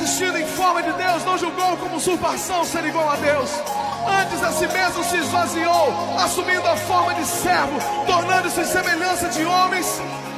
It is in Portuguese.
revestido em forma de Deus, não julgou como usurpação ser igual a Deus. Antes a si mesmo se esvaziou, assumindo a forma de servo, tornando-se em semelhança de homens,